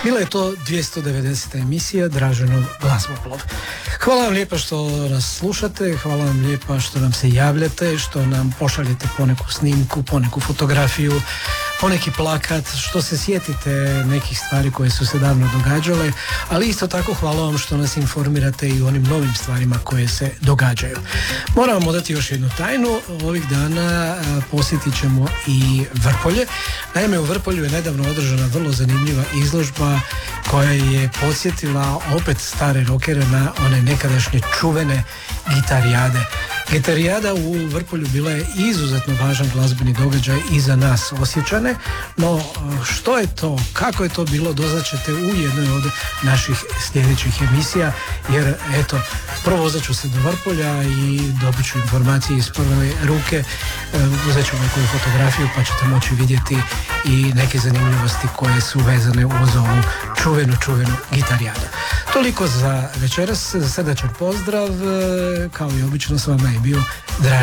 Bila je to 290. emisija Draženov glazboplov. Hvala vam lijepa što nas slušate, hvala vam lijepa što nam se javljate, što nam pošaljete poneku snimku, poneku fotografiju, poneki plakat, što se sjetite nekih stvari koje su se davno događale, ali isto tako hvala vam što nas informirate i o onim novim stvarima koje se događaju. Moram vam odati još jednu tajnu, ovih dana posjetit ćemo i Vrpolje. Naime, u Vrpolju je nedavno održana vrlo zanimljiva izložba koja je podsjetila opet stare rokere na one nekadašnje čuvene gitarijade. Gitarijada u Vrpolju bila je izuzetno važan glazbeni događaj i za nas Osječane, no što je to, kako je to bilo, doznaćete u jednoj od naših sljedećih emisija, jer eto, provozat ću se do Vrpolja i dobit ću informacije iz prve ruke, uzet ću neku fotografiju pa ćete moći vidjeti i neke zanimljivosti koje su vezane uz ovu čuvenu gitarijadu. Toliko za večeras, srdačan pozdrav, kao i obično s vama je bio Dražen.